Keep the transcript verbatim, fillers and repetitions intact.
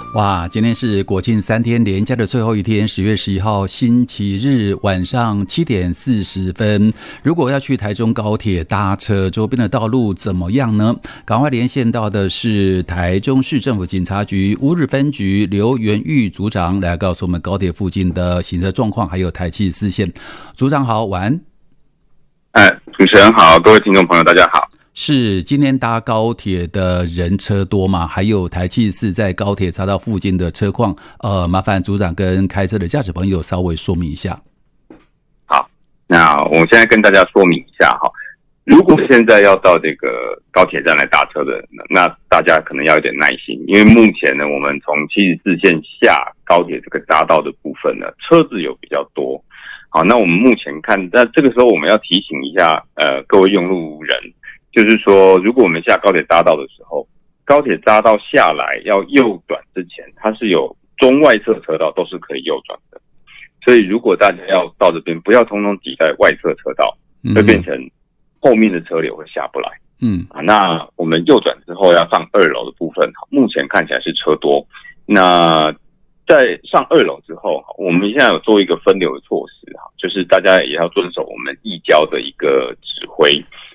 哇，今天是国庆三天连假的最后一天，十月十一号星期日晚上七点四十分。如果要去台中高铁搭车，周边的道路怎么样呢？赶快连线到的是台中市政府警察局乌日分局刘元玉组长，来告诉我们高铁附近的行车状况，还有台七四线。组长好，晚安。 哎，主持人好，各位听众朋友大家好。 是今天搭高铁的人车多吗？还有台七四在高铁匝道附近的车况，呃，麻烦组长跟开车的驾驶朋友稍微说明一下。 好，那我现在跟大家说明一下哈，如果现在要到这个高铁站来搭车的，那大家可能要有点耐心，因为目前呢，我们从七十四线下高铁这个匝道的部分呢，车子有比较多。好，那我们目前看，那这个时候我们要提醒一下，呃，各位用路人。就是说，如果我们下高铁匝道的时候，高铁匝道下来要右转之前，它是有中外侧车道都是可以右转的。所以，如果大家要到这边，不要通通挤在外侧车道，会变成后面的车流会下不来。嗯，啊，那我们右转之后要上二楼的部分，目前看起来是车多。那在上二楼之后，我们现在有做一个分流的措施，就是大家也要遵守我们义交的一个指挥。